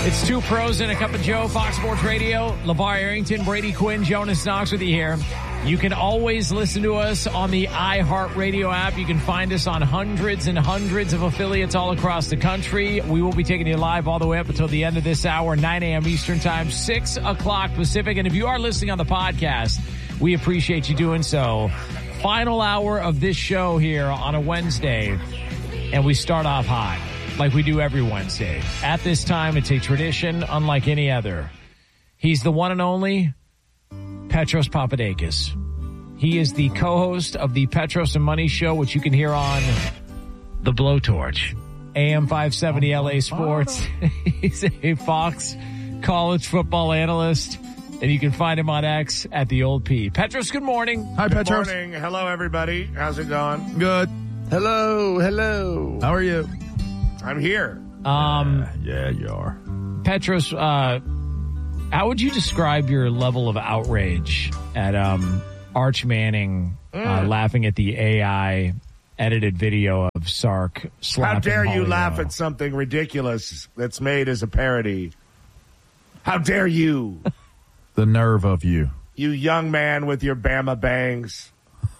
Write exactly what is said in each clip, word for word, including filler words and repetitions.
It's two pros and a cup of Joe, Fox Sports Radio. LeVar Arrington, Brady Quinn, Jonas Knox with you here. You can always listen to us on the iHeartRadio app. You can find us on hundreds and hundreds of affiliates all across the country. We will be taking you live all the way up until the end of this hour, nine a.m. Eastern Time, six o'clock Pacific. And if you are listening on the podcast, we appreciate you doing so. Final hour of this show here on a Wednesday, and we start off hot, like we do every Wednesday. At this time, it's a tradition unlike any other. He's the one and only Petros Papadakis. He is the co-host of the Petros and Money Show, which you can hear on The Blowtorch, A M five seventy L A Sports. He's a Fox college football analyst, and you can find him on X at the old P. Petros, good morning. Hi, good Petros. Good morning. Hello, everybody. How's it going? Good. Hello, hello. How are you? I'm here. Um, yeah, yeah, you are. Petros, uh, how would you describe your level of outrage at um, Arch Manning mm. uh, laughing at the A I edited video of Sark slapping How dare you Holly laugh Rowe? at something ridiculous that's made as a parody? How dare you? The nerve of you. You young man with your Bama bangs.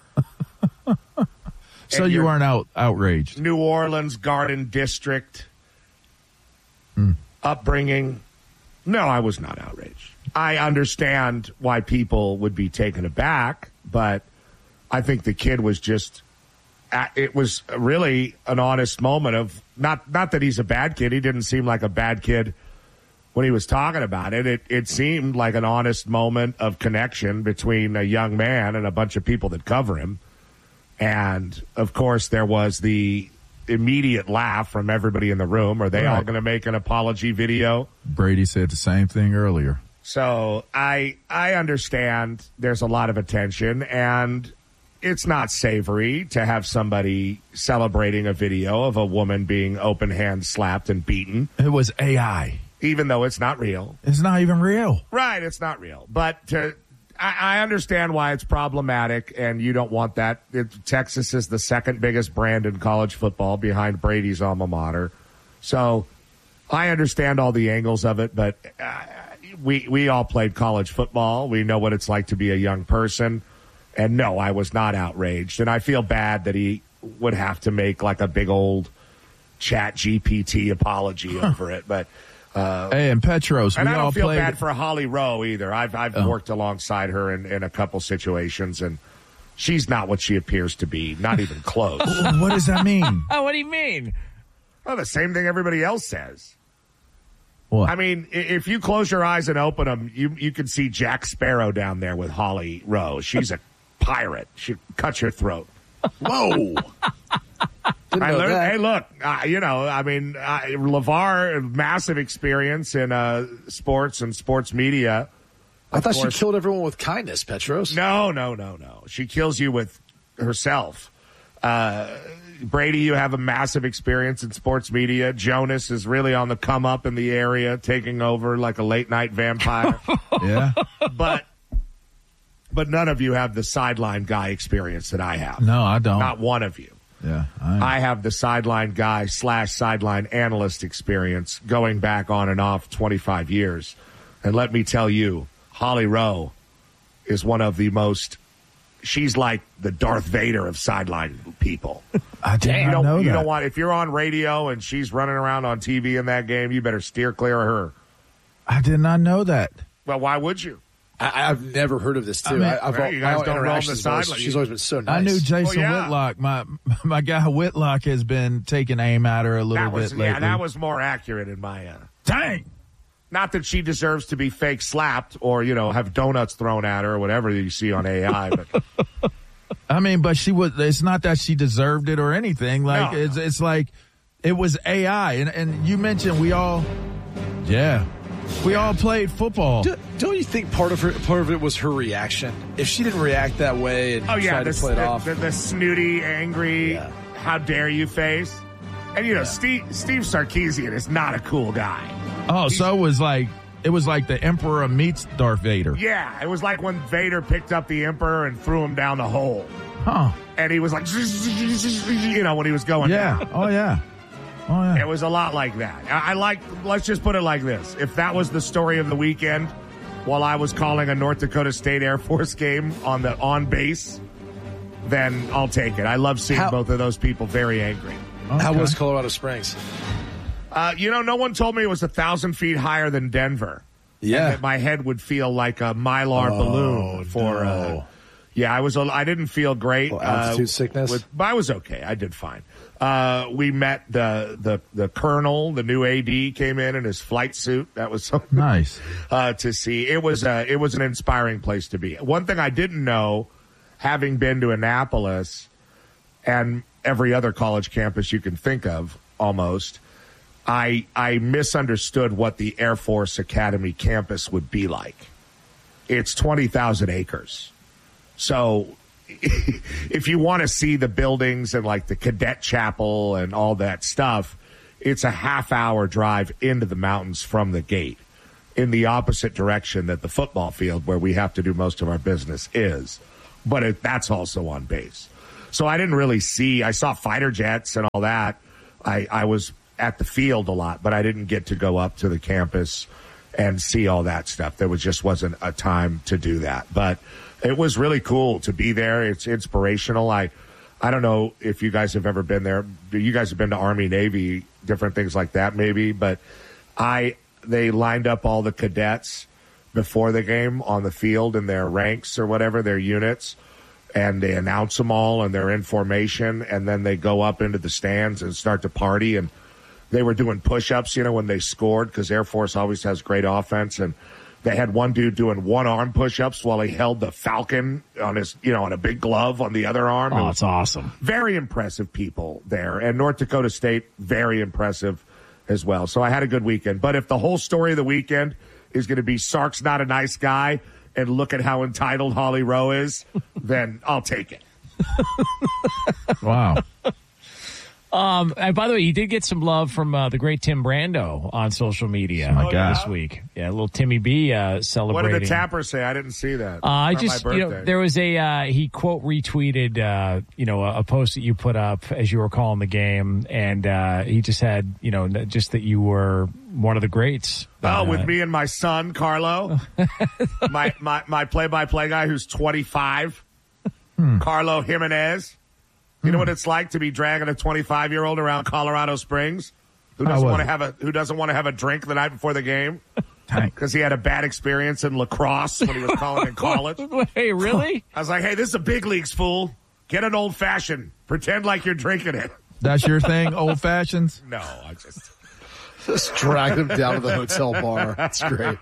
So you aren't out outraged. New Orleans Garden District mm. upbringing. No, I was not outraged. I understand why people would be taken aback, but I think the kid was just, it was really an honest moment of, not not that he's a bad kid. He didn't seem like a bad kid when he was talking about it. It, it seemed like an honest moment of connection between a young man and a bunch of people that cover him. And, of course, there was the immediate laugh from everybody in the room. Are they right. all going to make an apology video? Brady said the same thing earlier. So I I understand there's a lot of attention, and it's not savory to have somebody celebrating a video of a woman being open hand slapped and beaten. It was A I. Even though it's not real. It's not even real. Right, it's not real. But to, I, I understand why it's problematic, and you don't want that. It, Texas is the second biggest brand in college football behind Brady's alma mater. So I understand all the angles of it, but uh, we, we all played college football. We know what it's like to be a young person. And no, I was not outraged. And I feel bad that he would have to make like a big old Chat G P T apology over it. But Uh, hey, and Petros, and we I don't all feel played... bad for Holly Rowe either. I've I've oh. worked alongside her in, in a couple situations, and she's not what she appears to be, not even close. What does that mean? Oh, what do you mean? Well, the same thing everybody else says. What? I mean, if you close your eyes and open them, you you can see Jack Sparrow down there with Holly Rowe. She's a pirate. She cuts your throat. Whoa. I learned, hey, look, uh, you know, I mean, uh, LeVar, massive experience in uh, sports and sports media. I thought course. she killed everyone with kindness, Petros. No, no, no, no. She kills you with herself. Uh, Brady, you have a massive experience in sports media. Jonas is really on the come up in the area, taking over like a late night vampire. Yeah. But but none of you have the sideline guy experience that I have. No, I don't. Not one of you. Yeah, I, I have the sideline guy slash sideline analyst experience going back on and off twenty-five years. And let me tell you, Holly Rowe is one of the most, she's like the Darth Vader of sideline people. I didn't you don't, know you that. don't want, if you're on radio and she's running around on T V in that game, you better steer clear of her. I did not know that. Well, why would you? I, I've never heard of this, too. I mean, I, I've right, you guys my don't roam the interactions always- sideline. She's always been so nice. I knew Jason Well, yeah. Whitlock. My my guy Whitlock has been taking aim at her a little That was, bit lately. yeah, that was more accurate in my, uh, Dang. not that she deserves to be fake slapped or, you know, have donuts thrown at her or whatever you see on A I, but I mean, but she was. It's not that she deserved it or anything. Like No, it's no. it's like it was A I. And and you mentioned we all, yeah, we all played football. Do, don't you think part of her, part of it was her reaction? If she didn't react that way and oh, yeah, try the, to play it the, off, the, the snooty, angry, Yeah. how dare you face. And, you know, Steve, Steve Sarkisian is not a cool guy. Oh, so it was like it was like the Emperor meets Darth Vader. Yeah, it was like when Vader picked up the Emperor and threw him down the hole. Huh? And he was like, you know, when he was going Yeah. down. Oh yeah. Oh, yeah. It was a lot like that. I, I like, let's just put it like this. If that was the story of the weekend while I was calling a North Dakota State Air Force game on the on base, then I'll take it. I love seeing How- both of those people very angry. Okay. How was Colorado Springs? Uh, you know, no one told me it was a thousand feet higher than Denver. Yeah. And that my head would feel like a Mylar Oh, balloon for, no. uh, yeah, I was, a- I didn't feel great. Well, altitude uh, sickness? With, but I was okay. I did fine. Uh, we met the, the, the colonel, the new A D came in in his flight suit. That was so Nice. uh, to see. It was, uh, it was an inspiring place to be. One thing I didn't know, having been to Annapolis and every other college campus you can think of almost, I I misunderstood what the Air Force Academy campus would be like. It's twenty thousand acres. So if you want to see the buildings and like the cadet chapel and all that stuff, it's a half hour drive into the mountains from the gate in the opposite direction that the football field where we have to do most of our business is. But it, that's also on base. So I didn't really see, I saw fighter jets and all that. I, I was at the field a lot, but I didn't get to go up to the campus and see all that stuff. There was just wasn't a time to do that. But it was really cool to be there. It's inspirational. I, I don't know if you guys have ever been there. You guys have been to Army, Navy, different things like that maybe. But I, they lined up all the cadets before the game on the field in their ranks or whatever, their units. And they announce them all and they're in formation, and then they go up into the stands and start to party. And they were doing push-ups, you know, when they scored, because Air Force always has great offense. And they had one dude doing one-arm push-ups while he held the Falcon on his, you know, on a big glove on the other arm. Oh, it's awesome. Very impressive people there. And North Dakota State, very impressive as well. So I had a good weekend. But if the whole story of the weekend is going to be Sark's not a nice guy, and look at how entitled Holly Rowe is, then I'll take it. Wow. Um, and by the way, he did get some love from uh, the great Tim Brando on social media Oh, my God. this week. Yeah, a little Timmy B uh, What celebrating. did the tapper say? I didn't see that. Uh, I For just, my you know, birthday. there was a, uh, he quote retweeted, uh, you know, a, a post that you put up as you were calling the game. And uh, he just had, you know, just that you were one of the greats. Oh, Uh, with me and my son, Carlo, my, my, my play-by-play guy who's twenty-five, Carlo Jimenez. You know what it's like to be dragging a twenty-five-year-old around Colorado Springs who How doesn't was want to it? have a who doesn't want to have a drink the night before the game Tank. because he had a bad experience in lacrosse when he was calling in college. Hey, really? I was like, hey, this is a big leagues, fool. Get an old-fashioned. Pretend like you're drinking it. That's your thing, old fashions? No, I just... Just drag him down to the hotel bar. That's great.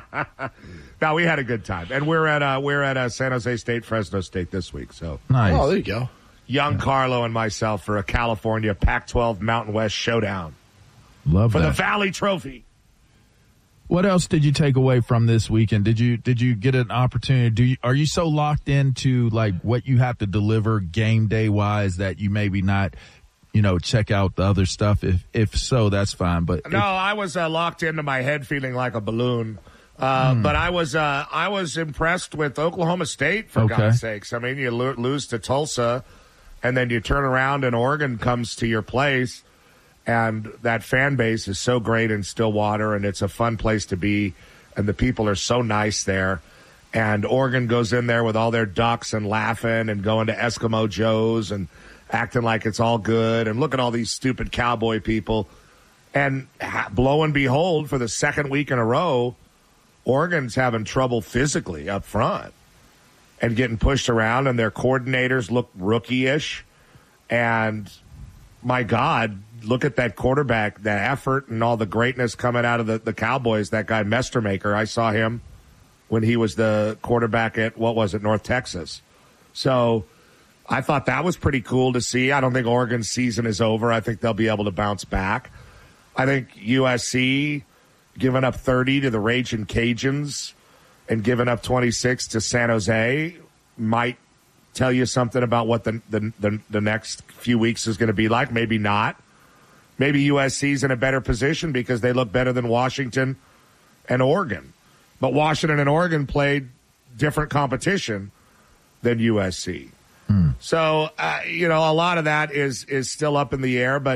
No, we had a good time. And we're at uh, we're at uh, San Jose State, Fresno State this week. So Nice. Oh, there you go. young Carlo and myself for a California Pac twelve Mountain West showdown Love for that. the Valley Trophy. What else did you take away from this weekend? Did you did you get an opportunity? Do you, are you so locked into like what you have to deliver game day wise that you maybe not, you know, check out the other stuff? If if so, that's fine. But No, if- I was uh, locked into my head, feeling like a balloon. Uh, Hmm. But I was uh, I was impressed with Oklahoma State, for Okay. God's sakes. I mean, you lo- lose to Tulsa, and then you turn around and Oregon comes to your place, and that fan base is so great in Stillwater, and it's a fun place to be, and the people are so nice there. And Oregon goes in there with all their ducks and laughing and going to Eskimo Joe's and acting like it's all good. And look at all these stupid cowboy people. And ha- lo and behold, for the second week in a row, Oregon's having trouble physically up front and getting pushed around, and their coordinators look rookie-ish. And my God, look at that quarterback, the effort and all the greatness coming out of the, the Cowboys. That guy, Mestermaker, I saw him when he was the quarterback at, what was it, North Texas. So I thought that was pretty cool to see. I don't think Oregon's season is over. I think they'll be able to bounce back. I think U S C giving up thirty to the Ragin' Cajuns and giving up twenty-six to San Jose might tell you something about what the the, the, the next few weeks is going to be like. Maybe not. Maybe U S C's in a better position because they look better than Washington and Oregon. But Washington and Oregon played different competition than U S C. Hmm. So, uh, you know, a lot of that is is still up in the air. But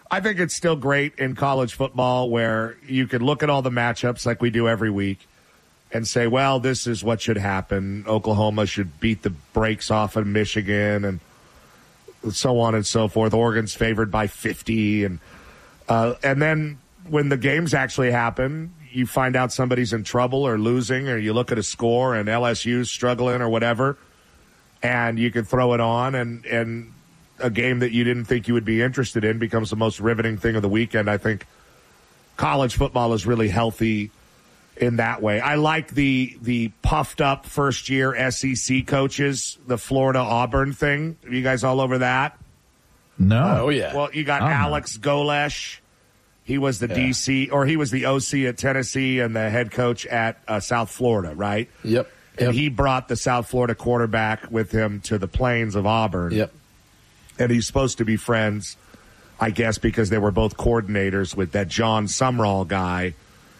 I think it's still great in college football where you can look at all the matchups like we do every week and say, well, this is what should happen. Oklahoma should beat the brakes off of Michigan and so on and so forth. Oregon's favored by fifty. And uh, and then when the games actually happen, you find out somebody's in trouble or losing, or you look at a score and L S U's struggling or whatever, and you can throw it on, and, and a game that you didn't think you would be interested in becomes the most riveting thing of the weekend. I think college football is really healthy in that way. I like the the puffed up first year S E C coaches, the Florida Auburn thing. Are you guys all over that? No. Oh, yeah. Well, you got Oh, Alex no. Golesh. He was the Yeah. D C, or he was the O C at Tennessee and the head coach at uh, South Florida, right? Yep. And Yep. he brought the South Florida quarterback with him to the plains of Auburn. Yep. And he's supposed to be friends, I guess, because they were both coordinators with that John Sumrall guy.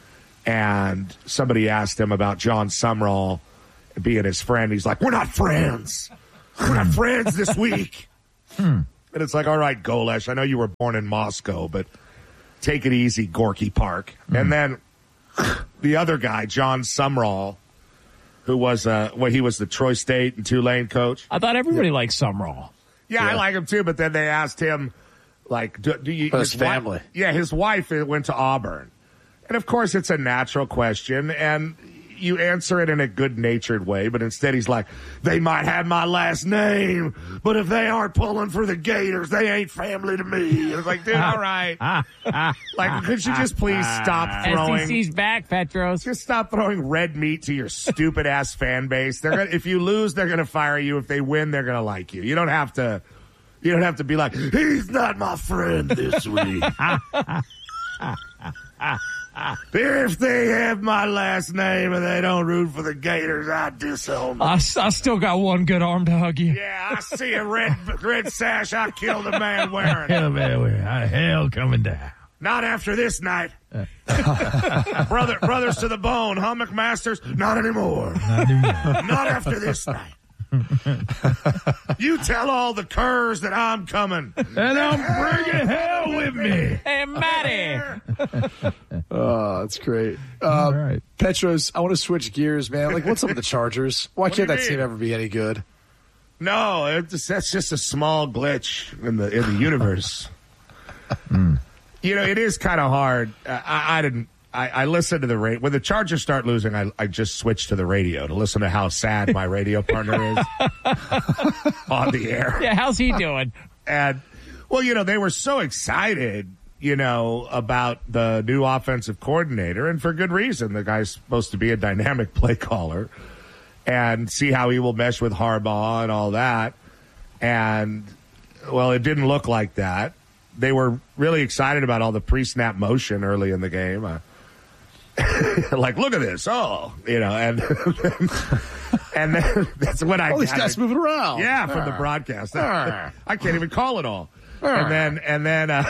And somebody asked him about John Sumrall being his friend. He's like, we're not friends. We're not friends this week. And it's like, all right, Golesh, I know you were born in Moscow, but take it easy, Gorky Park. And then the other guy, John Sumrall, who was, uh, well, he was the Troy State and Tulane coach. I thought everybody liked Sumrall. Yeah, I Yeah. like him too, but then they asked him, like, do, do you... For his wi- family. yeah, his wife went to Auburn. And, of course, it's a natural question, and you answer it in a good-natured way, but instead he's like, they might have my last name, but if they aren't pulling for the Gators, they ain't family to me. It's like, dude, all right. Like, could you just please stop throwing... S E C's back, Petros. Just stop throwing red meat to your stupid ass fan base. They're gonna, if you lose, they're gonna fire you. If they win, they're gonna like you. You don't have to. You don't have to be like, he's not my friend this week. If they have my last name and they don't root for the Gators, I disown them. I, I still got one good arm to hug you. Yeah, I see a red red sash. I killed a man wearing it. Hell, man, hell coming down. Not after this night. Brother, brothers to the bone, huh, McMasters? Not anymore. Not anymore. Not after this night. You tell all the curs that I'm coming. And I'm bringing hell with me. Hey, Matty. Oh, that's great. Uh, All right. Petros, I want to switch gears, man. Like, what's up with the Chargers? Why What do can't you that mean? team ever be any good? No, it's, that's just a small glitch in the in the universe. You know, it is kind of hard. Uh, I, I didn't. I, I listened to the radio. When the Chargers start losing, I, I just switch to the radio to listen to how sad my radio partner is on the air. Yeah, how's he doing? And, well, you know, they were so excited, you know, about the new offensive coordinator, and for good reason. The guy's supposed to be a dynamic play caller and see how he will mesh with Harbaugh and all that. And, well, it didn't look like that. They were really excited about all the pre-snap motion early in the game. Uh, like, look at this. Oh, you know, and and then that's when I All these got guys it. moving around. Yeah, from the Arr. broadcast. Arr. I can't even call it all. Arr. And then and then uh,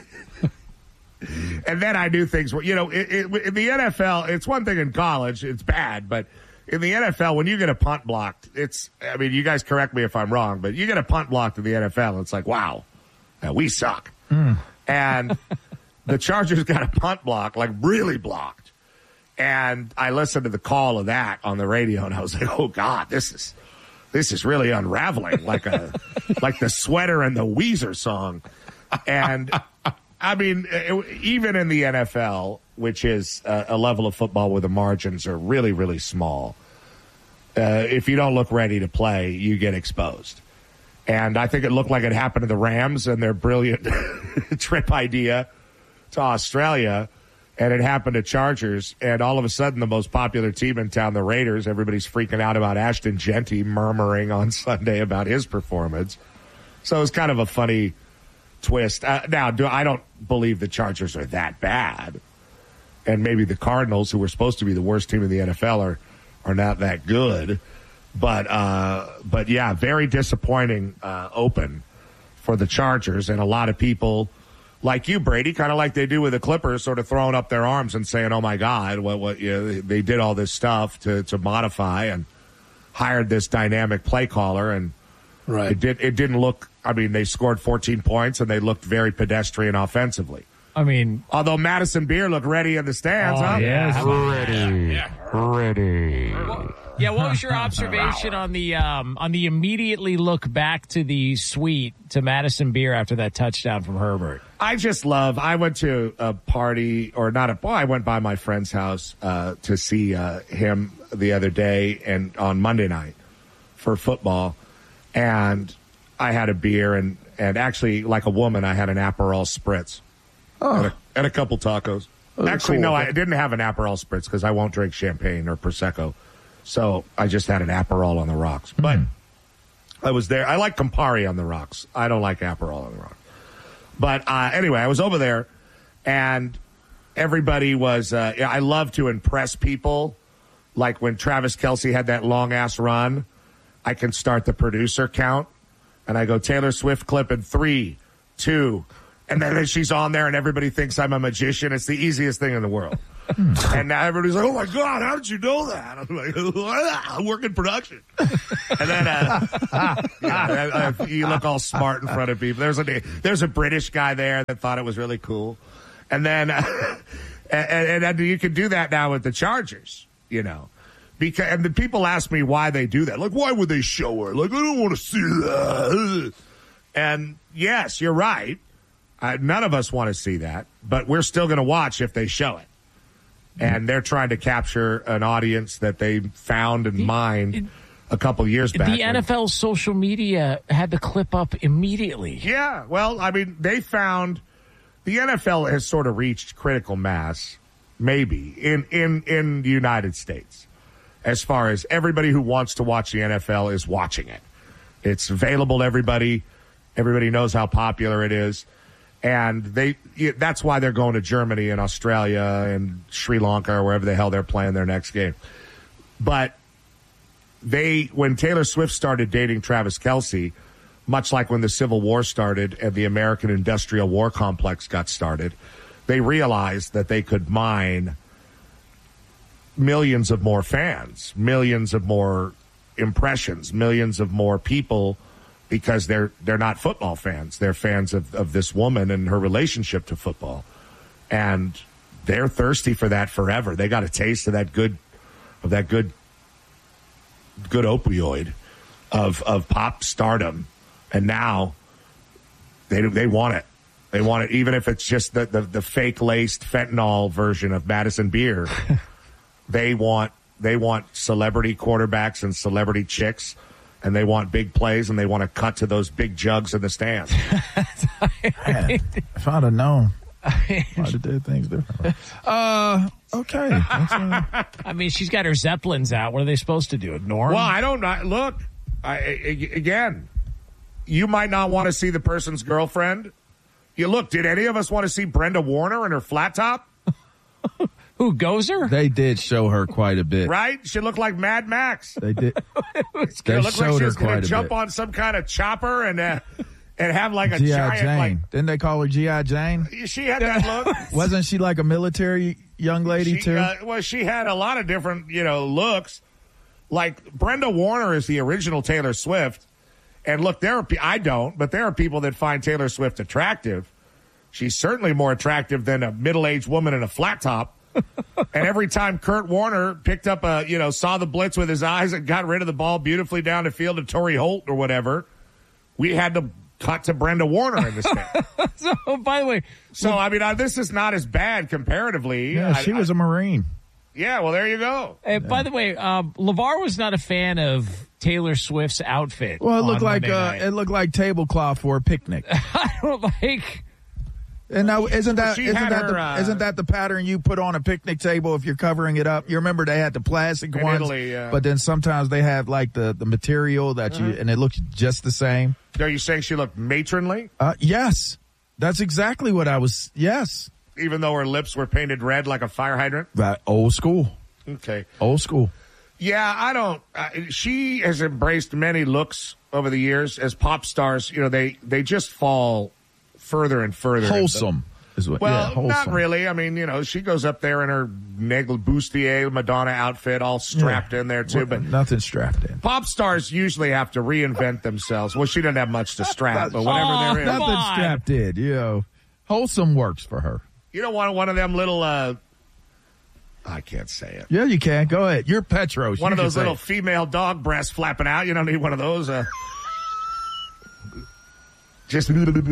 and then I knew things were, you know, it, it, in the N F L, it's one thing in college, it's bad, but in the N F L, when you get a punt blocked, it's, I mean, you guys correct me if I'm wrong, but you get a punt blocked in the N F L, it's like, wow, uh, we suck. Mm. And the Chargers got a punt block, like really blocked. And I listened to the call of that on the radio, and I was like, oh God, this is, this is really unraveling, like a, like the Sweater and the Weezer song. And I mean, it, even in the N F L, which is a, a level of football where the margins are really, really small, uh, if you don't look ready to play, you get exposed. And I think it looked like it happened to the Rams and their brilliant trip idea to Australia. And it happened to Chargers. And all of a sudden, the most popular team in town, the Raiders, everybody's freaking out about Ashton Genty murmuring on Sunday about his performance. So it was kind of a funny twist. Uh, now, do, I don't believe the Chargers are that bad. And maybe the Cardinals, who were supposed to be the worst team in the N F L, are, are not that good. But, uh, but yeah, very disappointing uh, open for the Chargers. And a lot of people, like you, Brady, kind of like they do with the Clippers, sort of throwing up their arms and saying, oh, my God, what, what, you know, they did all this stuff to, to modify and hired this dynamic play caller. And Right. It did. It didn't look. I mean, they scored fourteen points and they looked very pedestrian offensively. I mean, although Madison Beer looked ready in the stands, oh, huh? Yes, ready, yeah. ready. Well, yeah, what was your observation on the um, on the immediately look back to the suite to Madison Beer after that touchdown from Herbert? I just love. I went to a party, or not a. Well, I went by my friend's house uh, to see uh, him the other day, and on Monday night for football, and I had a beer, and and actually, like a woman, I had an Aperol spritz. Oh. And, a, and a couple tacos. Oh, Actually, cool. no, I didn't have an Aperol spritz because I won't drink champagne or Prosecco. So I just had an Aperol on the rocks. Mm. But I was there. I like Campari on the rocks. I don't like Aperol on the rocks. But uh, anyway, I was over there, and everybody was uh, – I love to impress people. Like when Travis Kelce had that long-ass run, I can start the producer count, and I go, Taylor Swift clip in three, two – and then she's on there, and everybody thinks I'm a magician. It's the easiest thing in the world. And now everybody's like, oh, my God, how did you know that? I'm like, I work in production. And then uh, yeah, uh, you look all smart in front of people. There's a, there's a British guy there that thought it was really cool. And then uh, and, and you can do that now with the Chargers, you know. Because, and the people ask me why they do that. Like, why would they show her? Like, I don't want to see that. And, yes, you're right. Uh, none of us want to see that, but we're still going to watch if they show it. And they're trying to capture an audience that they found and mined a couple years back. The N F L social media had the clip up immediately. Yeah, well, I mean, they found the N F L has sort of reached critical mass, maybe, in, in, in the United States, as far as everybody who wants to watch the N F L is watching it. It's available to everybody. Everybody knows how popular it is. And they that's why they're going to Germany and Australia and Sri Lanka or wherever the hell they're playing their next game. But they, when Taylor Swift started dating Travis Kelce, much like when the Civil War started and the American Industrial War Complex got started, they realized that they could mine millions of more fans, millions of more impressions, millions of more people, because they're they're not football fans. They're fans of, of this woman and her relationship to football. And they're thirsty for that forever. They got a taste of that good of that good good opioid of of pop stardom. And now they they want it. They want it, even if it's just the, the, the fake laced fentanyl version of Madison Beer. they want they want celebrity quarterbacks and celebrity chicks. And they want big plays, and they want to cut to those big jugs in the stands. Man, if I'd have known, I'd have did things differently. Uh, okay. That's, uh... I mean, she's got her Zeppelins out. What are they supposed to do? Ignore them? Well, I don't know. Look, I, again, you might not want to see the person's girlfriend. You look, did any of us want to see Brenda Warner in her flat top? Who, Gozer? They did show her quite a bit. Right? She looked like Mad Max. They did. They looked like she was going to jump on some kind of chopper and uh, and have like a G I giant... Jane. Like, didn't they call her G I Jane? She had that look. Wasn't she like a military young lady, she, too? Uh, well, she had a lot of different, you know, looks. Like, Brenda Warner is the original Taylor Swift. And look, there are... I don't, but there are people that find Taylor Swift attractive. She's certainly more attractive than a middle-aged woman in a flat top. And every time Kurt Warner picked up a, you know, saw the blitz with his eyes and got rid of the ball beautifully down the field to Torrey Holt or whatever, we had to cut to Brenda Warner in the stand. So, by the way, so I mean, uh, this is not as bad comparatively. Yeah, she I, was I, a Marine. Yeah, well, there you go. Hey, yeah. By the way, um, LeVar was not a fan of Taylor Swift's outfit. Well, it looked like Monday uh, night. it looked like tablecloth for a picnic. I don't like. And now, isn't that She isn't had that her, the, uh, isn't that the pattern you put on a picnic table if you're covering it up? You remember they had the plastic In ones, Italy, yeah. but then sometimes they have like the, the material that you, and it looks just the same. Are you saying she looked matronly? Uh, yes, that's exactly what I was. Yes, Even though her lips were painted red like a fire hydrant? right. Old school, Okay. old school. Yeah, I don't. Uh, she has embraced many looks over the years as pop stars. You know, they, they just fall further and further. Wholesome. Is what, Well, yeah, not really. I mean, you know, she goes up there in her Nagel Bustier Madonna outfit, all strapped yeah. in there too. But nothing strapped in. pop stars usually have to reinvent themselves. Well, she doesn't have much to strap, but whatever Oh, there is, come Nothing on. strapped in. You know, wholesome works for her. you don't want one of them little. uh I can't say it. Yeah, you can. Go ahead. You're Petros. One You of can those say little it. female dog breasts flapping out. You don't need one of those. Uh, just.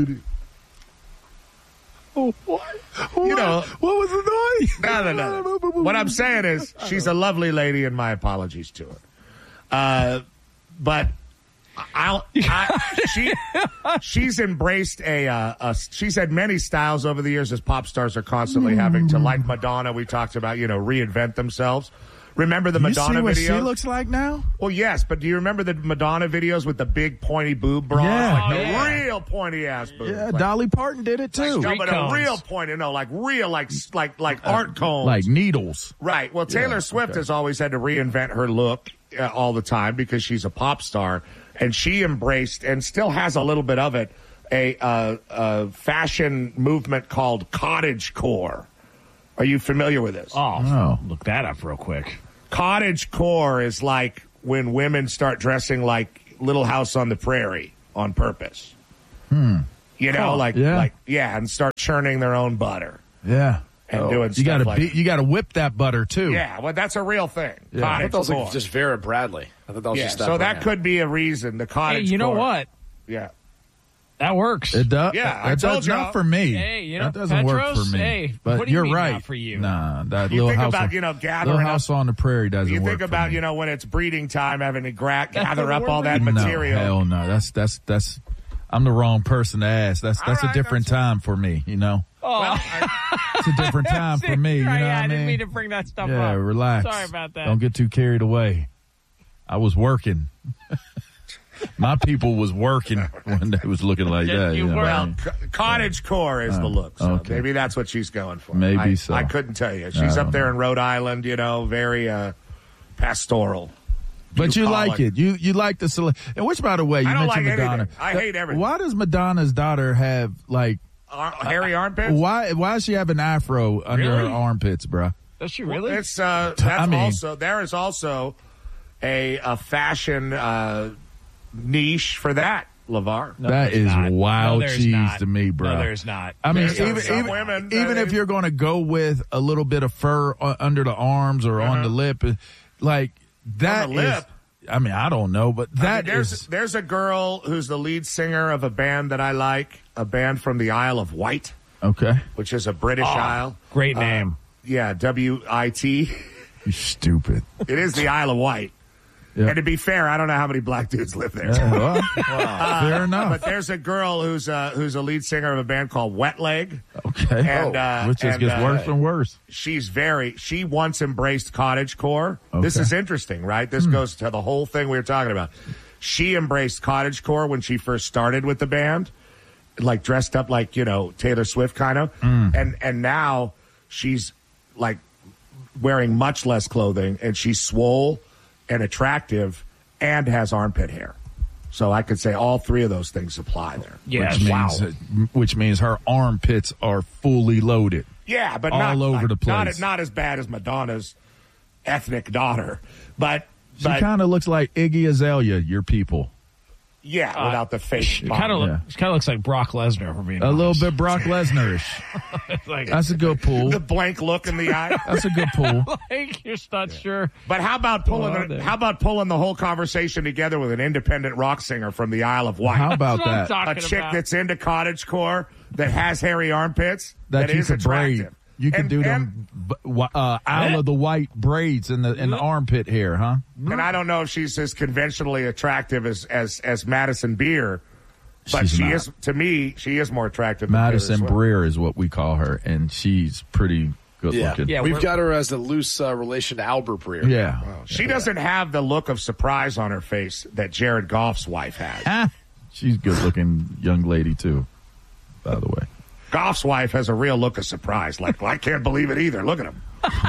Oh, what? You know- what was the noise? No, no, no. What I'm saying is, she's a lovely lady, and my apologies to her. Uh, but I'll, I, she, she's embraced a, uh, a. She's had many styles over the years, as pop stars are constantly having to, like Madonna. We talked about, you know, reinvent themselves. Remember the You Madonna see what video? she looks like now? Well, yes, but do you remember the Madonna videos with the big pointy boob bras? Yeah. Like Oh, the yeah. real pointy ass boobs. Yeah, like, Dolly Parton did it too. no, Street but cones. a real pointy, no, like real, like like like art cones. Like needles. Right. Well, Taylor Yeah, Swift okay. has always had to reinvent her look uh, all the time because she's a pop star, and she embraced and still has a little bit of it a, uh, a fashion movement called cottagecore. Are you familiar with this? Oh, Oh. look that up real quick. Cottagecore is like when women start dressing like Little House on the Prairie on purpose. Hmm. You know, Huh. like Yeah. like yeah, and start churning their own butter Yeah. and doing You stuff gotta like be, you gotta whip that butter too. yeah. Well, that's a real thing. Yeah. I thought that was like Cottagecore. just Vera Bradley. I thought that was Yeah, just that so that brand. could be a reason. The Hey, cottage. you know what? Yeah. That works. It does. Yeah, I that told does you. not for me. Hey, you know, that doesn't work Petros, for me. hey, but what do you you're mean right. not for you? Nah, that You little think house about, on, you know, gathering little up- house on the prairie doesn't You work think for about, me. you know, when it's breeding time, having to gra- gather doesn't up work all for that you? material. No, hell no. That's that's that's. I'm the wrong person to ask. That's All that's right, a different that's- time for me. You know, Oh, Well, I- it's a different time for me. You know right, what yeah, I I didn't mean? mean to bring that stuff Yeah, up. relax. Sorry about that. Don't get too carried away. I was working. My people was working when they was looking like Yes, that. you You know were. what I well, mean? co- cottage core is the look. So okay. maybe that's what she's going for. Maybe I, so. I couldn't tell you. I She's up don't there know. in Rhode Island, you know, very uh, pastoral. But you Bucolic. like it. You you like the cele- and which, by the way, you I don't mentioned like Madonna. anything. I hate everything. Why does Madonna's daughter have like Ar- hairy armpits? why why does she have an afro under Really? her armpits, bruh? Does she really? It's uh, that's I mean- also there is also a a fashion uh, niche for that, LeVar. No, that there's is not. wild No, there's cheese not. to me, bruh. No, there's not. I mean, There's some- even some even, women that even if is- you're going to go with a little bit of fur uh, under the arms or on Uh-huh. the lip, uh, like that the is- lip? I mean, I don't know, but I mean, that there's is there's a girl who's the lead singer of a band that I like, a band from the Isle of Wight, okay. which is a British isle. Great Uh, name. Yeah, W I T. You stupid. It is the Isle of Wight. Yeah. And to be fair, I don't know how many black dudes live there. Yeah, well, fair enough. But there's a girl who's uh, who's a lead singer of a band called Wet Leg. Okay. And, uh, Which just and, gets uh, worse and worse. She's very, she once embraced cottagecore. This Okay. is interesting, right? This goes to the whole thing we were talking about. She embraced cottagecore when she first started with the band, like dressed up like, you know, Taylor Swift kind of. And, and now she's like wearing much less clothing and she's swole and attractive and has armpit hair. So I could say all three of those things apply there. Yes. Which Wow. means, uh, which means her armpits are fully loaded. Yeah, but All not over like, the place. Not, not as bad as Madonna's ethnic daughter, but She but kind of looks like Iggy Azalea, your people. yeah, without the fake. It kind of Yeah. look, it kind of looks like Brock Lesnar, for being A little honest. bit Brock Lesnar-ish. It's like, That's a good pull. the blank look in the eye. That's a good pull. like you're just not sure. But how about pulling Oh, the, there. how about pulling the whole conversation together with an independent rock singer from the Isle of Wight? How about That's what I'm that? a talking chick about. that's into cottagecore that has hairy armpits That, you is could attractive. braid. You could And- do and- them b- w- uh, Isle of the White braids in the in the armpit hair, huh? And I don't know if she's as conventionally attractive as as, as Madison Beer, but She's she not. is to me. She is more attractive. than Taylor Madison Swift. Breer is what we call her, and she's pretty good Yeah, looking. Yeah, we've we're- got her as a loose uh, relation to Albert Breer. Yeah. She doesn't have the look of surprise on her face that Jared Goff's wife has. Ah, she's a good looking young lady too, by the way. Goff's wife has a real look of surprise. Like, well, I can't believe it either. Look at him.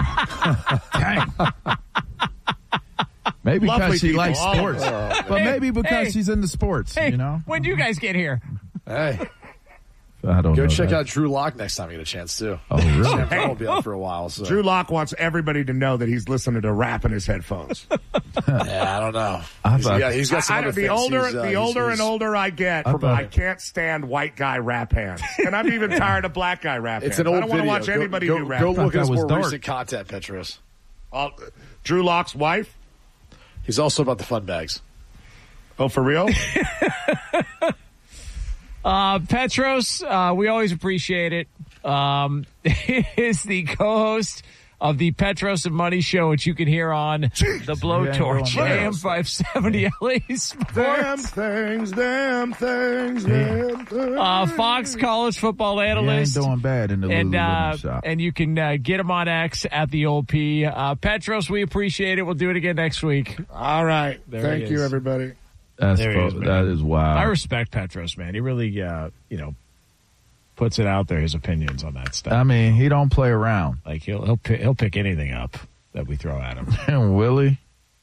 Dang. Maybe Lovely because she people, likes all of sports, them. but Hey, maybe because hey. she's into sports. Hey, You know, when do you guys get here? Hey, I don't Go know. check that. out Drew Lock next time you get a chance, too. Oh, really? Sam Brown will be on for a while. So. Drew Lock wants everybody to know that he's listening to rap in his headphones. Yeah, I don't know. I He's, thought- yeah, he's got some I, other I, the things older, he's, uh, the he's- older he's- and older I get, I I, thought- can't stand white guy rap hands, and I'm even tired of black guy rap It's hands. an old I don't want to video. watch Go- anybody go, do rap. Go hands. look that at his was more dark. recent content, Petros. Uh, Drew Lock's wife. He's also about the fun bags. Oh, for real? Uh, Petros, uh, we always appreciate it. Um, is the co-host of the Petros and Money Show, which you can hear on the Blowtorch, Yeah, A M five seventy L A Damn Sports. things, damn things, damn things. Uh, Fox college football He ain't analyst. doing bad in the And Lululemon uh, shop. and you can uh, get him on X at the old P. Uh, Petros, we appreciate it. We'll do it again next week. All right. There Thank he you, is. everybody. That's there he fo- is, man. that is wild. I respect Petros, man. He really, uh, you know, puts it out there, his opinions on that stuff. I mean, he don't play around. Like he'll he'll pick, he'll pick anything up that we throw at him. And Willie,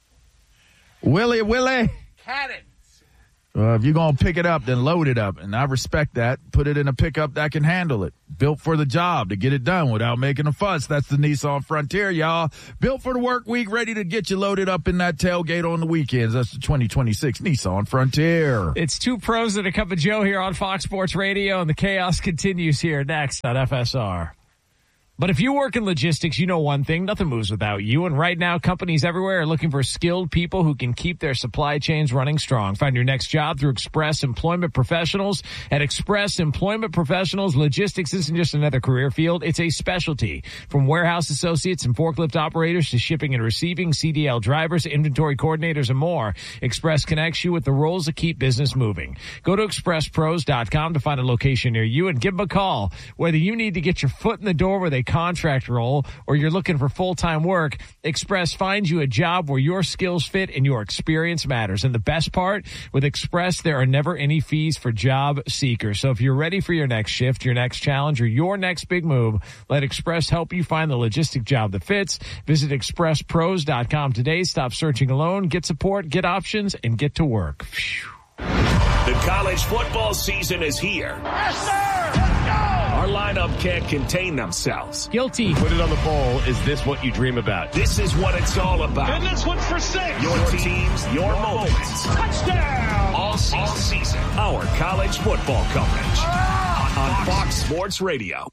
Willie, Willie. Cannons. Well, if you're going to pick it up, then load it up. And I respect that. Put it in a pickup that can handle it. Built for the job to get it done without making a fuss. That's the Nissan Frontier, y'all. Built for the work week, ready to get you loaded up in that tailgate on the weekends. That's the twenty twenty-six Nissan Frontier. It's two pros and a cup of Joe here on Fox Sports Radio, and the chaos continues here next on F S R. But if you work in logistics, you know one thing, nothing moves without you. And right now, companies everywhere are looking for skilled people who can keep their supply chains running strong. Find your next job through Express Employment Professionals. At Express Employment Professionals, logistics isn't just another career field, it's a specialty. From warehouse associates and forklift operators to shipping and receiving, C D L drivers, inventory coordinators, and more, Express connects you with the roles that keep business moving. Go to express pros dot com to find a location near you and give them a call. Whether you need to get your foot in the door with a contract role or you're looking for full-time work, Express finds you a job where your skills fit and your experience matters. And the best part, with Express, there are never any fees for job seekers. So if you're ready for your next shift, your next challenge, or your next big move, let Express help you find the logistic job that fits. Visit express pros dot com today. Stop searching alone. Get support, get options, and get to work. Phew. The college football season is here. Yes, sir! Let's go! Our lineup can't contain themselves. Guilty. Put it on the bowl. Is this what you dream about? This is what it's all about. And this one's for six. Your teams, your moments. Touchdown! All season, all season. Our college football coverage on, on Fox Sports Radio.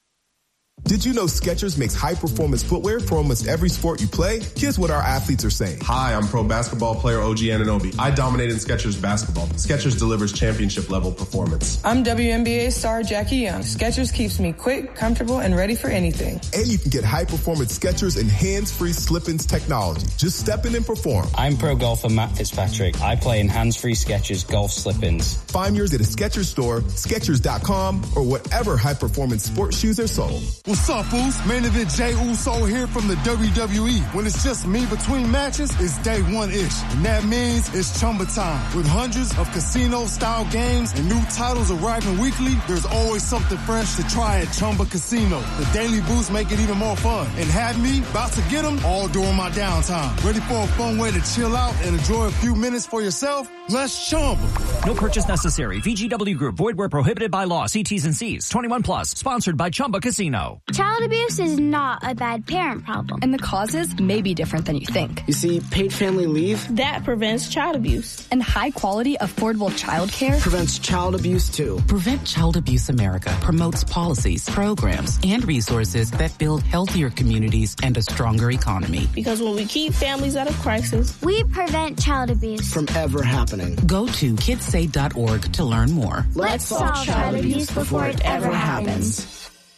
Did you know Skechers makes high-performance footwear for almost every sport you play? Here's what our athletes are saying. Hi, I'm pro basketball player O G Anunoby. I dominate in Skechers basketball. Skechers delivers championship-level performance. I'm W N B A star Jackie Young. Skechers keeps me quick, comfortable, and ready for anything. And you can get high-performance Skechers and hands-free slip-ins technology. Just step in and perform. I'm pro golfer Matt Fitzpatrick. I play in hands-free Skechers golf slip-ins. Find yours at a Skechers store, Skechers dot com, or whatever high-performance sports shoes are sold. What's up, fools? Main event Jey Uso here from the W W E. When it's just me between matches, it's day one-ish. And that means it's Chumba time. With hundreds of casino-style games and new titles arriving weekly, there's always something fresh to try at Chumba Casino. The daily boosts make it even more fun. And have me about to get them all during my downtime. Ready for a fun way to chill out and enjoy a few minutes for yourself? Let's Chumba. No purchase necessary. V G W Group. Void where prohibited by law. See T's and C's. twenty-one plus. Sponsored by Chumba Casino. Child abuse is not a bad parent problem. And the causes may be different than you think. You see, paid family leave, that prevents child abuse. And high quality, affordable child care prevents child abuse too. Prevent Child Abuse America promotes policies, programs, and resources that build healthier communities and a stronger economy. Because when we keep families out of crisis, we prevent child abuse from ever happening. Go to kids say dot org to learn more. Let's solve child abuse before it ever happens.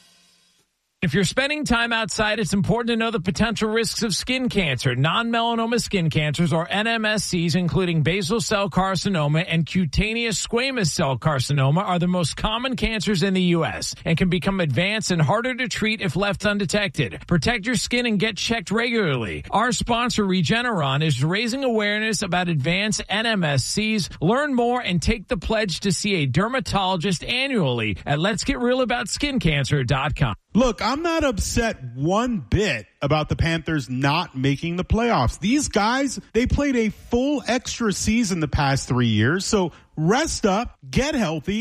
If you're spending time outside, it's important to know the potential risks of skin cancer. Non-melanoma skin cancers, or N M S Cs, including basal cell carcinoma and cutaneous squamous cell carcinoma, are the most common cancers in the U S and can become advanced and harder to treat if left undetected. Protect your skin and get checked regularly. Our sponsor, Regeneron, is raising awareness about advanced N M S Cs. Learn more and take the pledge to see a dermatologist annually at lets get real about skin cancer dot com. Look, I'm not upset one bit about the Panthers not making the playoffs. These guys, they played a full extra season the past three years. So rest up, get healthy,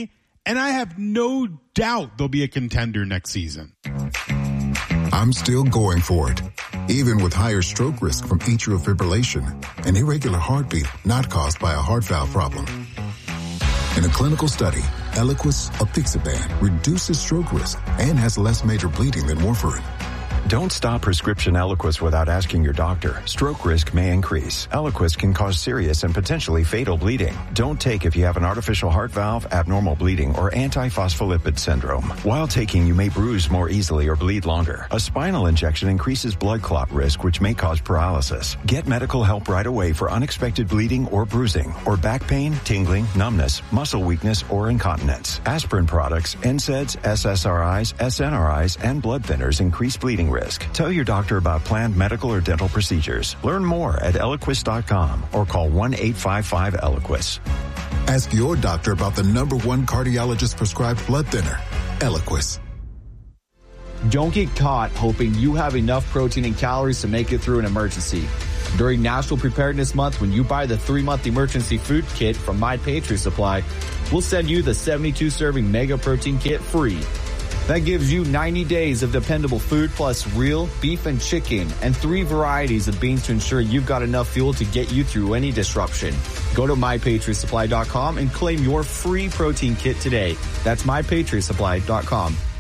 and I have no doubt they'll be a contender next season. I'm still going for it, even with higher stroke risk from atrial fibrillation, an irregular heartbeat not caused by a heart valve problem. In a clinical study, Eliquis apixaban reduces stroke risk and has less major bleeding than warfarin. Don't stop prescription Eliquis without asking your doctor. Stroke risk may increase. Eliquis can cause serious and potentially fatal bleeding. Don't take if you have an artificial heart valve, abnormal bleeding, or antiphospholipid syndrome. While taking, you may bruise more easily or bleed longer. A spinal injection increases blood clot risk, which may cause paralysis. Get medical help right away for unexpected bleeding or bruising, or back pain, tingling, numbness, muscle weakness, or incontinence. Aspirin products, N SAIDs, S S R Is, S N R Is, and blood thinners increase bleeding risk. Tell your doctor about planned medical or dental procedures. Learn more at Eliquis dot com or call one eight five five Eliquis. Ask your doctor about the number one cardiologist prescribed blood thinner, Eliquis. Don't get caught hoping you have enough protein and calories to make it through an emergency. During National Preparedness Month, when you buy the three-month emergency food kit from My Patriot Supply, we'll send you the seventy-two serving Mega Protein Kit free. That gives you ninety days of dependable food plus real beef and chicken and three varieties of beans to ensure you've got enough fuel to get you through any disruption. Go to my patriot supply dot com and claim your free protein kit today. That's my patriot supply dot com.